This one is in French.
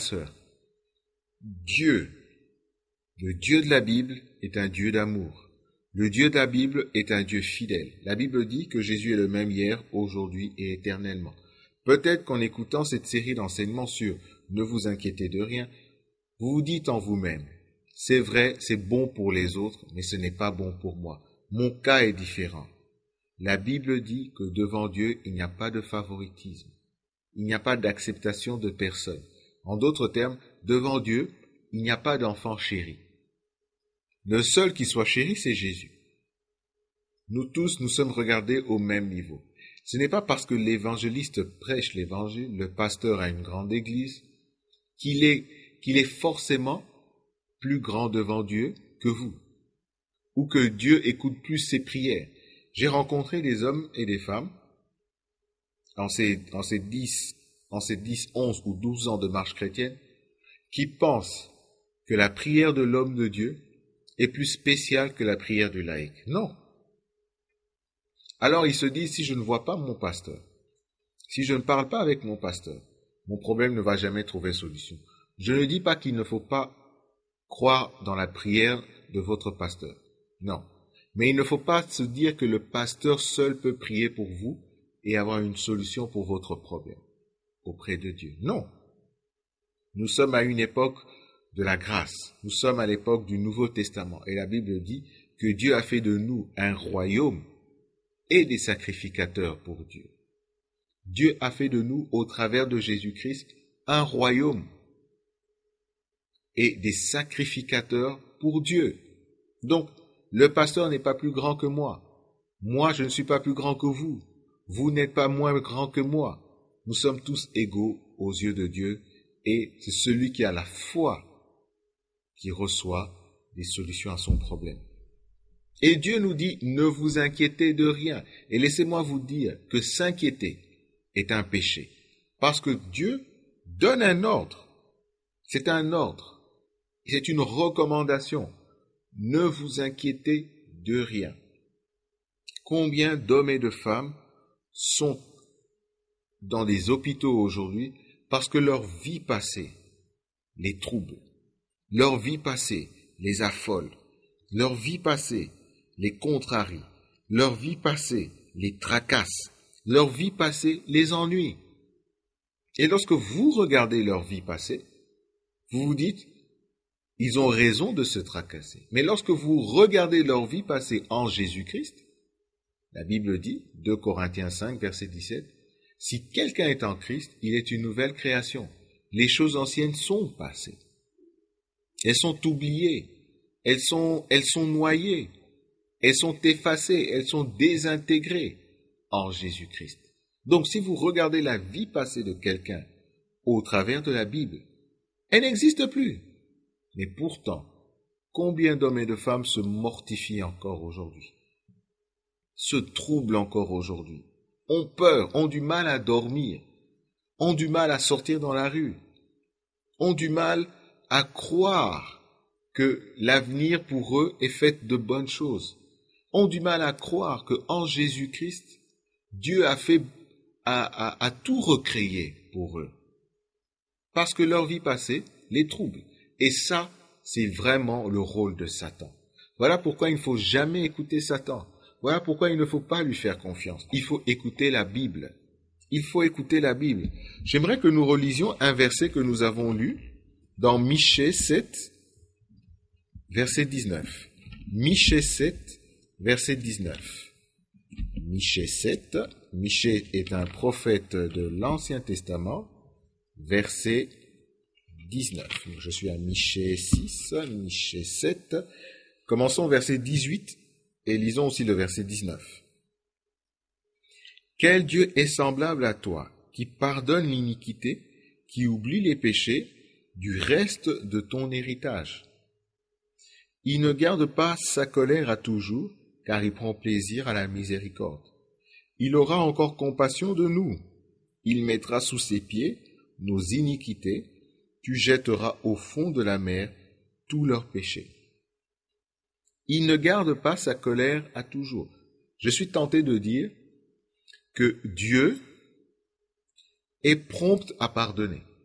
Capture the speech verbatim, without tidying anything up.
sœur, Dieu, le Dieu de la Bible, est un Dieu d'amour. Le Dieu de la Bible est un Dieu fidèle. La Bible dit que Jésus est le même hier, aujourd'hui et éternellement. Peut-être qu'en écoutant cette série d'enseignements sur « Ne vous inquiétez de rien », vous vous dites en vous-même « C'est vrai, c'est bon pour les autres, mais ce n'est pas bon pour moi. Mon cas est différent. » La Bible dit que devant Dieu, il n'y a pas de favoritisme. Il n'y a pas d'acceptation de personne. En d'autres termes, devant Dieu, il n'y a pas d'enfant chéri. Le seul qui soit chéri, c'est Jésus. Nous tous, nous sommes regardés au même niveau. Ce n'est pas parce que l'évangéliste prêche l'évangile, le pasteur a une grande église, qu'il est, qu'il est forcément plus grand devant Dieu que vous, ou que Dieu écoute plus ses prières. J'ai rencontré des hommes et des femmes, en ces, en ces dix, en ces dix, onze ou douze ans de marche chrétienne, qui pensent que la prière de l'homme de Dieu est plus spéciale que la prière du laïc. Non. Alors ils se disent, si je ne vois pas mon pasteur, si je ne parle pas avec mon pasteur, mon problème ne va jamais trouver solution. Je ne dis pas qu'il ne faut pas croire dans la prière de votre pasteur. Non. Mais il ne faut pas se dire que le pasteur seul peut prier pour vous et avoir une solution pour votre problème auprès de Dieu. Non. Nous sommes à une époque de la grâce. Nous sommes à l'époque du Nouveau Testament. Et la Bible dit que Dieu a fait de nous un royaume et des sacrificateurs pour Dieu. Dieu a fait de nous, au travers de Jésus-Christ, un royaume et des sacrificateurs pour Dieu. Donc, le pasteur n'est pas plus grand que moi. Moi, je ne suis pas plus grand que vous. Vous n'êtes pas moins grand que moi. Nous sommes tous égaux aux yeux de Dieu et c'est celui qui a la foi qui reçoit des solutions à son problème. Et Dieu nous dit, ne vous inquiétez de rien. Et laissez-moi vous dire que s'inquiéter est un péché. Parce que Dieu donne un ordre. C'est un ordre. C'est une recommandation. Ne vous inquiétez de rien. Combien d'hommes et de femmes sont dans des hôpitaux aujourd'hui parce que leur vie passée les trouble. Leur vie passée les affole. Leur vie passée les contrarie. Leur vie passée les tracasse. Leur vie passée les ennuie. Et lorsque vous regardez leur vie passée, vous vous dites, ils ont raison de se tracasser. Mais lorsque vous regardez leur vie passée en Jésus-Christ, la Bible dit, deux Corinthiens cinq, verset dix-sept, « Si quelqu'un est en Christ, il est une nouvelle création. Les choses anciennes sont passées. Elles sont oubliées. Elles sont, elles sont noyées. Elles sont effacées. Elles sont désintégrées en Jésus-Christ. » Donc, si vous regardez la vie passée de quelqu'un au travers de la Bible, elle n'existe plus. Mais pourtant, combien d'hommes et de femmes se mortifient encore aujourd'hui, se troublent encore aujourd'hui, ont peur, ont du mal à dormir, ont du mal à sortir dans la rue, ont du mal à croire que l'avenir pour eux est fait de bonnes choses, ont du mal à croire qu'en Jésus-Christ, Dieu a fait, a, a, a tout recréé pour eux. Parce que leur vie passée les trouble. Et ça, c'est vraiment le rôle de Satan. Voilà pourquoi il ne faut jamais écouter Satan. Voilà pourquoi il ne faut pas lui faire confiance. Il faut écouter la Bible. Il faut écouter la Bible. J'aimerais que nous relisions un verset que nous avons lu dans Michée sept, verset dix-neuf. Michée sept, verset dix-neuf. Michée sept, Michée est un prophète de l'Ancien Testament, verset dix-neuf. Donc, je suis à Michée six, Michée sept. Commençons au verset dix-huit et lisons aussi le verset dix-neuf. Quel Dieu est semblable à toi, qui pardonne l'iniquité, qui oublie les péchés, du reste de ton héritage. Il ne garde pas sa colère à toujours, car il prend plaisir à la miséricorde. Il aura encore compassion de nous. Il mettra sous ses pieds nos iniquités. Tu jetteras au fond de la mer tous leurs péchés. Il ne garde pas sa colère à toujours. Je suis tenté de dire que Dieu est prompt à pardonner.